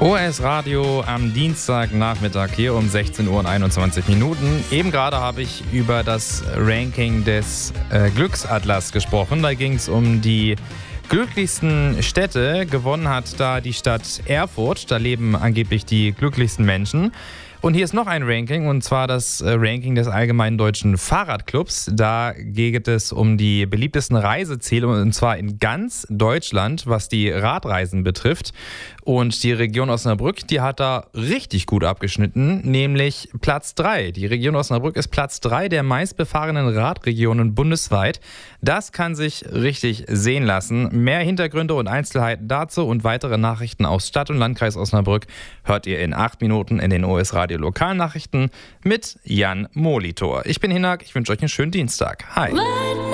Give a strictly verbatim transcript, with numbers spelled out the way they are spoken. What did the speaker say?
O S Radio am Dienstagnachmittag hier um sechzehn Uhr und einundzwanzig Minuten. Eben gerade habe ich über das Ranking des äh, Glücksatlas gesprochen. Da ging es um die glücklichsten Städte. Gewonnen hat da die Stadt Erfurt. Da leben angeblich die glücklichsten Menschen. Und hier ist noch ein Ranking, und zwar das Ranking des Allgemeinen Deutschen Fahrradclubs. Da geht es um die beliebtesten Reiseziele, und zwar in ganz Deutschland, was die Radreisen betrifft. Und die Region Osnabrück, die hat da richtig gut abgeschnitten, nämlich Platz drei. Die Region Osnabrück ist Platz drei der meistbefahrenen Radregionen bundesweit. Das kann sich richtig sehen lassen. Mehr Hintergründe und Einzelheiten dazu und weitere Nachrichten aus Stadt und Landkreis Osnabrück hört ihr in acht Minuten in den O S Radio Lokalnachrichten mit Jan Molitor. Ich bin Hinak, ich wünsche euch einen schönen Dienstag. Hi.